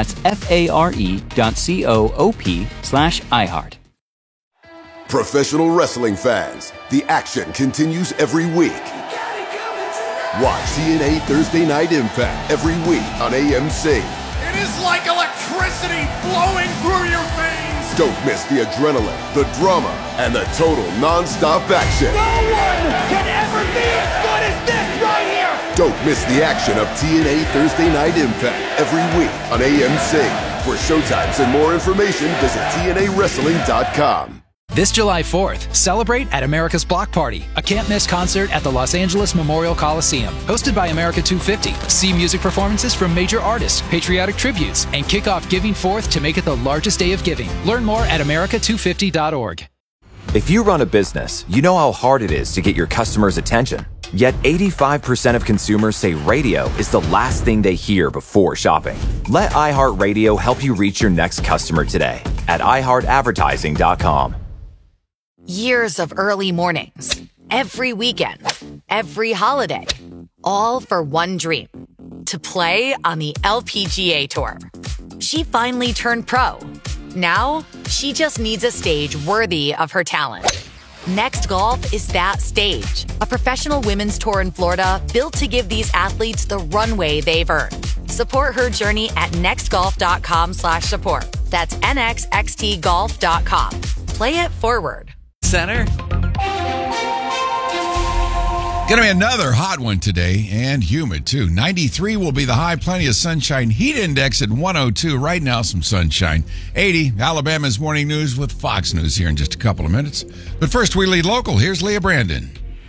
That's FARE.coop/iHeart. Professional wrestling fans, the action continues every week. Watch TNA Thursday Night Impact every week on AMC. It is like electricity flowing through your veins. Don't miss the adrenaline, the drama, and the total non-stop action. No one can ever be as good as this right here. Don't miss the action of TNA Thursday Night Impact every week on AMC. For showtimes and more information, visit TNAWrestling.com. This July 4th, celebrate at America's Block Party, a can't-miss concert at the Los Angeles Memorial Coliseum. Hosted by America 250, see music performances from major artists, patriotic tributes, and kick off Giving Forth to make it the largest day of giving. Learn more at america250.org. If you run a business, you know how hard it is to get your customers' attention. Yet 85% of consumers say radio is the last thing they hear before shopping. Let iHeartRadio help you reach your next customer today at iHeartAdvertising.com. Years of early mornings, every weekend, every holiday, all for one dream, to play on the LPGA Tour. She finally turned pro. Now, she just needs a stage worthy of her talent. Next Golf is that stage, a professional women's tour in Florida built to give these athletes the runway they've earned. Support her journey at nextgolf.com/support. That's nxxtgolf.com. Play it forward. Center. Going to be another hot one today and humid too. 93 will be the high, plenty of sunshine. Heat index at 102. Right now, some sunshine. 80, Alabama's Morning News with Fox News here in just a couple of minutes. But first, we lead local. Here's Leah Brandon.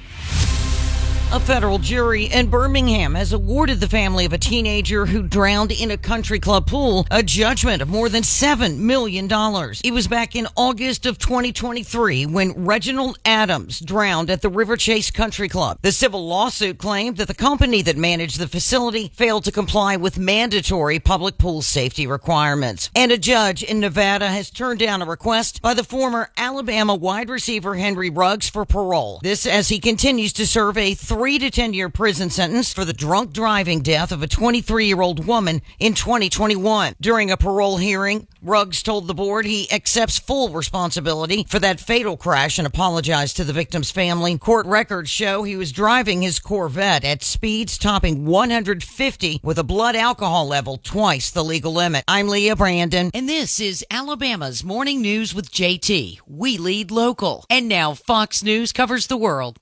A federal jury in Birmingham has awarded the family of a teenager who drowned in a country club pool a judgment of more than $7 million. It was back in August of 2023 when Reginald Adams drowned at the River Chase Country Club. The civil lawsuit claimed that the company that managed the facility failed to comply with mandatory public pool safety requirements. And a judge in Nevada has turned down a request by the former Alabama wide receiver Henry Ruggs for parole. This as he continues to serve a 3 to 10-year prison sentence for the drunk driving death of a 23-year-old woman in 2021. During a parole hearing, Ruggs told the board he accepts full responsibility for that fatal crash and apologized to the victim's family. Court records show he was driving his Corvette at speeds topping 150 with a blood alcohol level twice the legal limit. I'm Leah Brandon, and this is Alabama's Morning News with JT. We lead local. And now Fox News covers the world.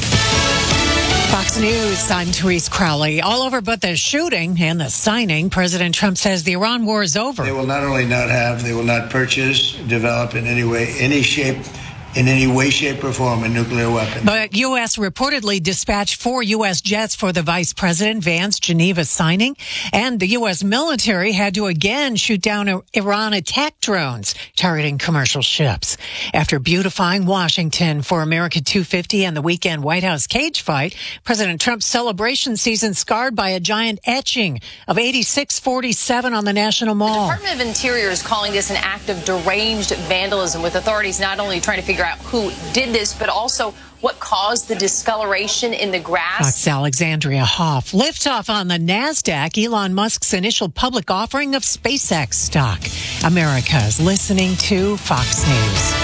Fox News, I'm Therese Crowley. All over but the shooting and the signing, President Trump says the Iran war is over. They will not only not have, they will not purchase, develop in any way, in any way, shape, or form a nuclear weapon. But U.S. reportedly dispatched 4 U.S. jets for the Vice President Vance Geneva signing, and the U.S. military had to again shoot down Iran attack drones targeting commercial ships. After beautifying Washington for America 250 and the weekend White House cage fight, President Trump's celebration season scarred by a giant etching of 8647 on the National Mall. The Department of Interior is calling this an act of deranged vandalism, with authorities not only trying to figure out who did this, but also what caused the discoloration in the grass. Fox Alexandria Hoff. Liftoff on the NASDAQ, Elon Musk's initial public offering of SpaceX stock. America's listening to Fox News.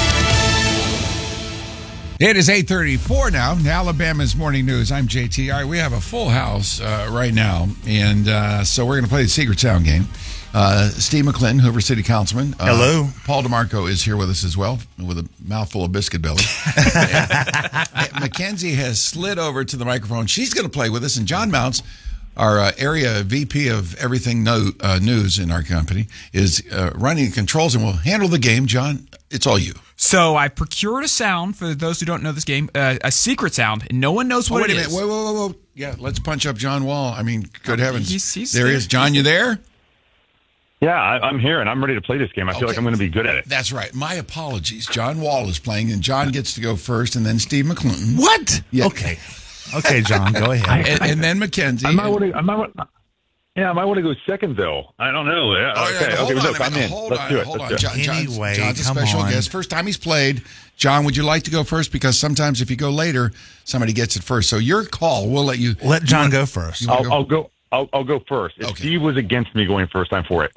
It is 8:34 now. Alabama's Morning News. I'm JT. All right, we have a full house right now, and so we're going to play the Secret Sound game. Steve McClinton, Hoover City Councilman. Hello. Paul DeMarco is here with us as well, with a mouthful of biscuit belly. Mackenzie has slid over to the microphone. She's going to play with us, and John Mounts, our area VP of everything news in our company, is running the controls and will handle the game. John, it's all you. So I procured a sound, for those who don't know this game, a secret sound, and no one knows what it is. Wait a minute. Whoa. Yeah, let's punch up John Wall. I mean, good heavens. He's there he is. John, you there? Yeah, I'm here, and I'm ready to play this game. I feel like I'm going to be good at it. That's right. My apologies. John Wall is playing, and John gets to go first, and then Steve McClinton. What? Yeah. Okay, John, go ahead. and then Mackenzie. I might want to go second, though. I don't know. Yeah, Hold on. John's a special guest. First time he's played. John, would you like to go first? Because sometimes if you go later, somebody gets it first. So your call. We'll let you. Let John go first. I'll go. I'll go first. If Steve was against me going first, I'm for it.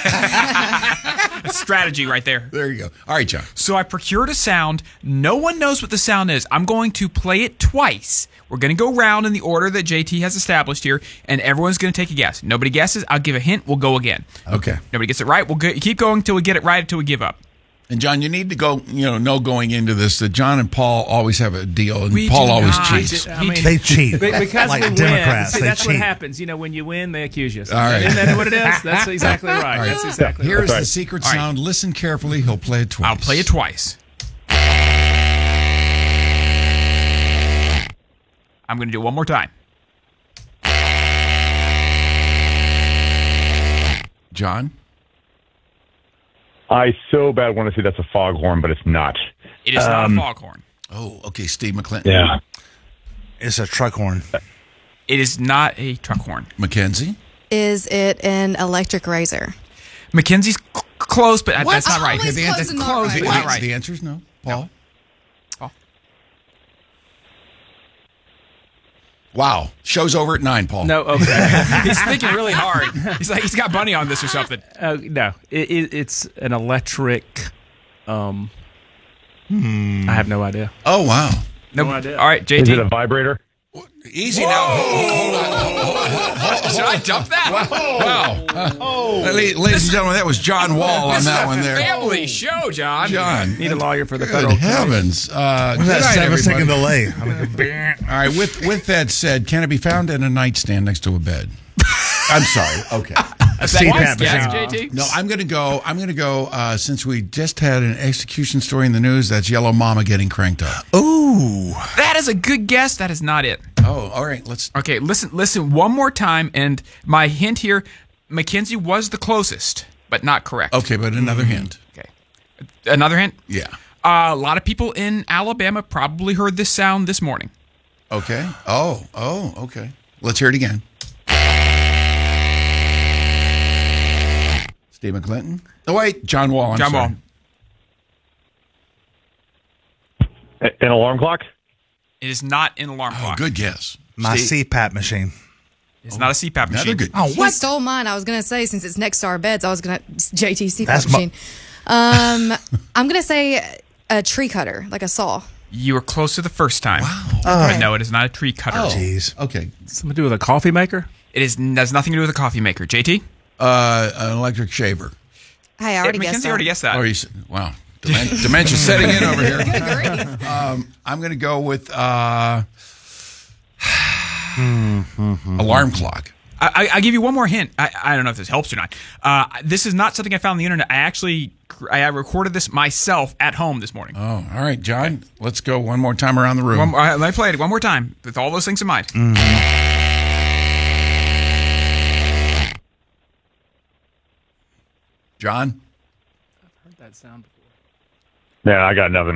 Strategy right there. There you go. All right, John. So I procured a sound. No one knows what the sound is. I'm going to play it twice. We're going to go round in the order that JT has established here, and everyone's going to take a guess. Nobody guesses. I'll give a hint. We'll go again. Okay. Nobody gets it right. We'll keep going until we get it right, until we give up. And John, you need to go. Know going into this that John and Paul always have a deal, and We Paul do always not. cheats. They cheat. Because like we win. Democrats, See, they that's what cheat. happens. When you win, they accuse you. All right. Isn't that what it is? That's exactly right. All right. That's exactly Here's right. the secret All right. sound. Listen carefully. He'll play it twice. I'll play it twice. I'm going to do it one more time. John? I so bad want to say that's a foghorn, but it's not. It is not a foghorn. Oh, okay. Steve McClinton. Yeah. It's a truck horn. It is not a truck horn. Mackenzie? Is it an electric razor? Mackenzie's close, but that's not right. Always The close answer's and not close, right. but not right. The answer is no. Paul? Wow. Show's over at 9, Paul. No, okay. He's thinking really hard. He's like he's got money on this or something. No, it's an electric. I have no idea. Oh, wow. No idea. All right, JT. Is it a vibrator? Easy now. Hold on. Should I jump that? Wow. Ladies and gentlemen, that was John Wall on that one there. Family show, John. John. Need a lawyer for the Good federal heavens. Look at that 7-second delay. All right, with that said, can it be found in a nightstand next to a bed? I'm sorry. Okay. A CPAP Yes, machine. JT. No, I'm going to go, since we just had an execution story in the news, that's Yellow Mama getting cranked up. Ooh. That is a good guess. That is not it. Oh, all right. Okay, listen one more time, and my hint here, Mackenzie was the closest, but not correct. Okay, but another hint. Okay. Another hint? Yeah. A lot of people in Alabama probably heard this sound this morning. Okay. Oh, okay. Let's hear it again. Steve McClinton. Oh, wait. John Wall. John Wall. An alarm clock? It is not an alarm clock. Good guess. My Steve? CPAP machine. It's not a CPAP machine. Another good. Oh, He stole mine. I was going to say, since it's next to our beds, I was going to JT CPAP That's machine. I'm going to say a tree cutter, like a saw. You were close to the first time. Wow. But no, it is not a tree cutter. Oh, jeez. Okay. Something to do with a coffee maker? It has nothing to do with a coffee maker. JT? An electric shaver. Hey, I already guessed Mackenzie that. already guessed that. Oh, wow. Dementia setting in over here. Good grief. I'm going to go with alarm clock. I give you one more hint. I don't know if this helps or not. This is not something I found on the internet. I recorded this myself at home this morning. Oh, all right, John. Let's go one more time around the room. Let me play it one more time with all those things in mind. John? I've heard that sound before. Yeah, I got nothing.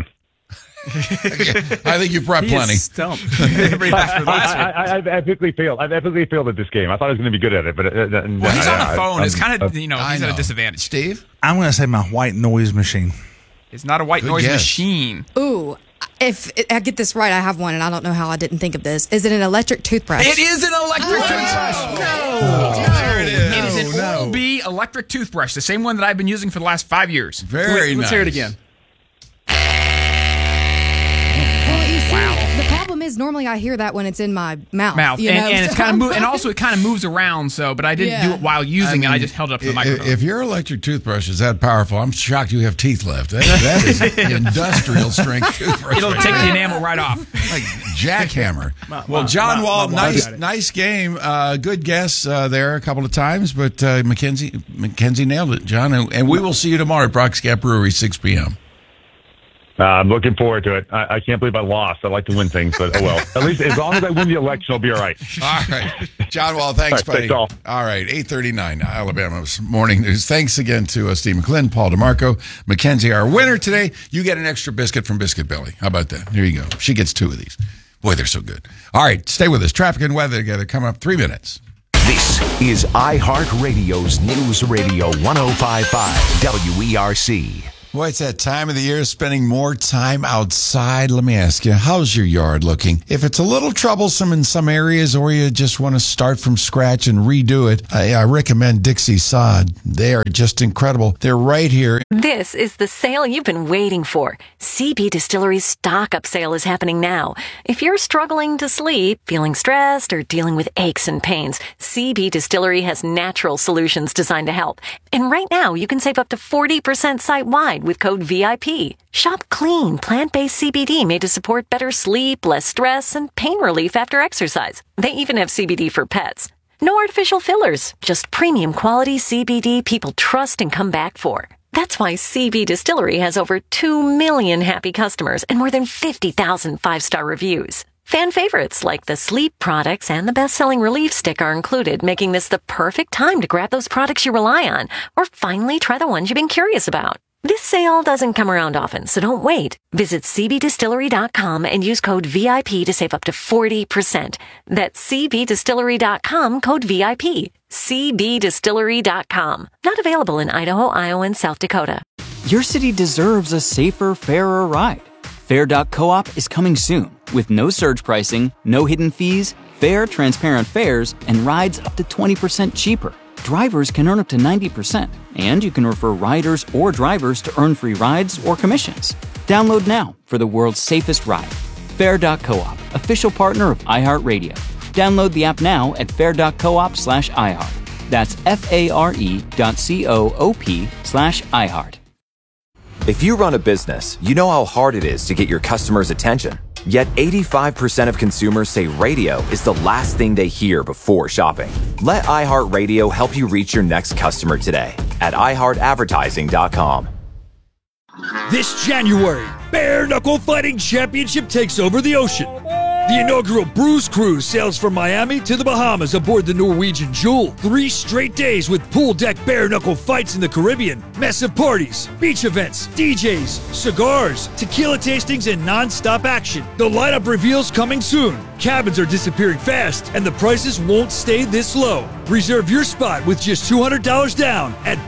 I think you brought He plenty. is stumped. Every last one. I've epically failed. I've epically failed at this game. I thought I was going to be good at it, but Well, he's on the phone. It's kind of, he's I at a know. disadvantage. Steve? I'm going to say my white noise machine. It's not a white Good noise guess. machine. Ooh, if I get this right, I have one, and I don't know how I didn't think of this. Is it an electric toothbrush? It is an electric toothbrush. There it is. It is an Oral-B electric toothbrush, the same one that I've been using for the last 5 years. Very nice. Let's hear it again. Well, you see, the problem is normally I hear that when it's in my mouth. You know? And it's kind of and also it kind of moves around. So, but I didn't do it while using it. I just held it up to the microphone. If your electric toothbrush is that powerful, I'm shocked you have teeth left. That is industrial strength toothbrush. It'll take the enamel right off. Like jackhammer. Well, John Wall, nice game. Good guess there a couple of times, but Mackenzie nailed it, John. And we will see you tomorrow at Brock's Gap Brewery, 6 p.m. I'm looking forward to it. I can't believe I lost. I like to win things, but oh well. At least as long as I win the election, I'll be all right. All right. John Wall, thanks, All right, buddy. thanks, All right, 8:39, Alabama's Morning News. Thanks again to Steve McClinton, Paul DeMarco, Mackenzie, our winner today. You get an extra biscuit from Biscuit Belly. How about that? Here you go. She gets 2 of these. Boy, they're so good. All right, stay with us. Traffic and weather together. Coming up 3 minutes. This is iHeartRadio's News Radio 105.5 WERC. Boy, it's that time of the year spending more time outside. Let me ask you, how's your yard looking? If it's a little troublesome in some areas or you just want to start from scratch and redo it, I recommend Dixie Sod. They are just incredible. They're right here. This is the sale you've been waiting for. CB Distillery's stock-up sale is happening now. If you're struggling to sleep, feeling stressed, or dealing with aches and pains, CB Distillery has natural solutions designed to help. And right now, you can save up to 40% site-wide with code VIP. Shop clean, plant-based CBD made to support better sleep, less stress, and pain relief after exercise. They even have CBD for pets. No artificial fillers, just premium quality CBD people trust and come back for. That's why CB Distillery has over 2 million happy customers and more than 50,000 five-star reviews. Fan favorites like the sleep products and the best-selling relief stick are included, making this the perfect time to grab those products you rely on or finally try the ones you've been curious about. This sale doesn't come around often, so don't wait. Visit cbdistillery.com and use code VIP to save up to 40%. That's cbdistillery.com, code VIP. cbdistillery.com. Not available in Idaho, Iowa, and South Dakota. Your city deserves a safer, fairer ride. Fair.coop is coming soon with no surge pricing, no hidden fees, fair, transparent fares, and rides up to 20% cheaper. Drivers can earn up to 90%, and you can refer riders or drivers to earn free rides or commissions. Download now for the world's safest ride. Fair.coop, official partner of iHeartRadio. Download the app now at fair.coop/iHeart. That's FARE.coop/iHeart. If you run a business, you know how hard it is to get your customers' attention. Yet 85% of consumers say radio is the last thing they hear before shopping. Let iHeartRadio help you reach your next customer today at iHeartAdvertising.com. This January, Bare Knuckle Fighting Championship takes over the ocean. The inaugural Bruise Cruise sails from Miami to the Bahamas aboard the Norwegian Jewel. 3 straight days with pool deck bare knuckle fights in the Caribbean, massive parties, beach events, DJs, cigars, tequila tastings, and non-stop action. The lineup reveals coming soon. Cabins are disappearing fast, and the prices won't stay this low. Reserve your spot with just $200 down at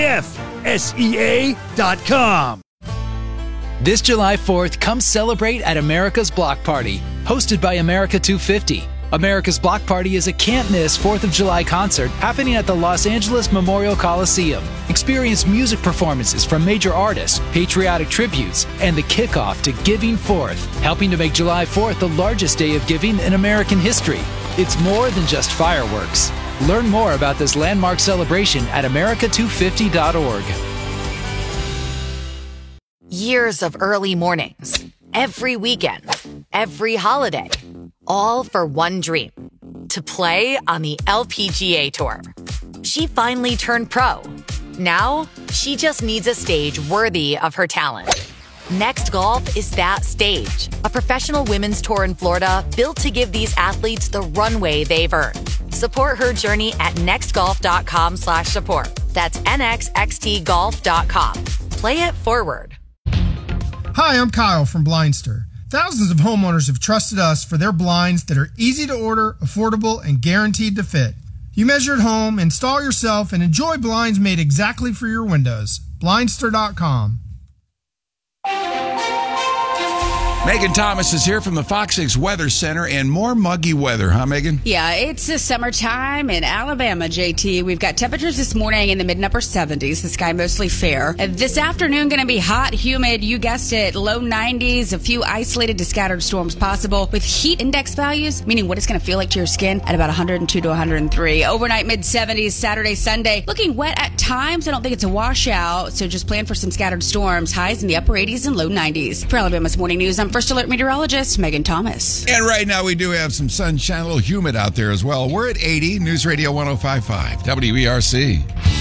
BKFSEA.com. This July 4th, come celebrate at America's Block Party, hosted by America 250. America's Block Party is a can't-miss 4th of July concert happening at the Los Angeles Memorial Coliseum. Experience music performances from major artists, patriotic tributes, and the kickoff to Giving Forth, helping to make July 4th the largest day of giving in American history. It's more than just fireworks. Learn more about this landmark celebration at america250.org. Years of early mornings, every weekend, every holiday, all for one dream, to play on the LPGA Tour. She finally turned pro. Now, she just needs a stage worthy of her talent. Next Golf is that stage, a professional women's tour in Florida built to give these athletes the runway they've earned. Support her journey at nextgolf.com/support. That's nxxtgolf.com. Play it forward. Hi, I'm Kyle from Blindster. Thousands of homeowners have trusted us for their blinds that are easy to order, affordable, and guaranteed to fit. You measure at home, install yourself, and enjoy blinds made exactly for your windows. Blindster.com. Megan Thomas is here from the Fox 6 Weather Center, and more muggy weather, huh, Megan? Yeah, it's the summertime in Alabama, JT. We've got temperatures this morning in the mid and upper 70s. The sky mostly fair. This afternoon going to be hot, humid. You guessed it, low 90s. A few isolated to scattered storms possible with heat index values, meaning what it's going to feel like to your skin at about 102 to 103. Overnight mid 70s, Saturday, Sunday. Looking wet at times. I don't think it's a washout, so just plan for some scattered storms. Highs in the upper 80s and low 90s. For Alabama's Morning News, I'm First Alert meteorologist Megan Thomas. And right now we do have some sunshine, a little humid out there as well. We're at 80, News Radio 105.5, WERC.